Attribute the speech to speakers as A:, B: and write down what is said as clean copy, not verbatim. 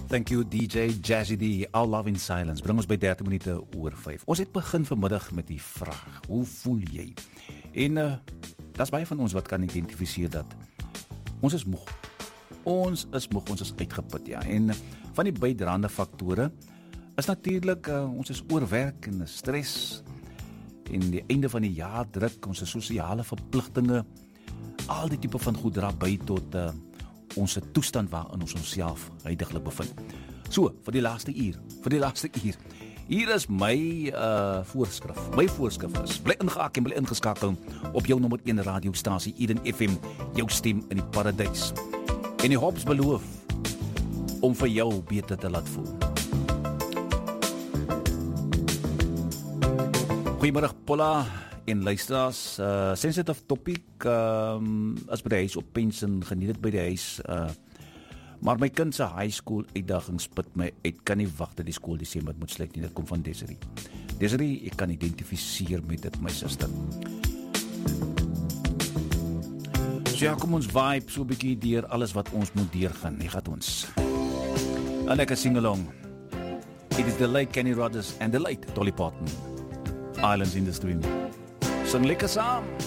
A: Thank you DJ Jazzy D, All Love in Silence. Bring ons by 30 minute oor 5. Ons het begin vanmiddag met die vraag, hoe voel jy? En daar's baie van ons wat kan identifiseer dat ons is moeg. Ons is moeg, ons is uitgeput, ja. En van die bydraende faktore is natuurlik ons is oorwerk en stres en die einde van die jaar druk, ons sosiale verpligtinge, al die tipe van goed dra by tot ons toestand waarin ons onsself huidiglik bevind. So, vir die laaste uur. Hier is my voorskrif. My voorskrif is, bly ingehaak en bly ingeskakel op jou nommer 1 radiostasie Eden FM, jou stem in die paradys. En die hops beloof om vir jou beter te laat voel. Goeiemiddag Paula en luisteraars, sensitive topic, as by die huis op pension, geniet het by die huis, maar my kind se high school uitdaging spit my uit, kan nie wag dat die skool Desember moet sluit nie, dit kom van Desiree. Desiree, ek kan identifiseer met dit, my suster. So ja, kom ons vibe so 'n bietjie deur alles wat ons moet deurgaan, nie gaat ons. En lekker sing-along. It is the late Kenny Rogers and the late Dolly Parton. Islands in the Stream. Sing lekker saam.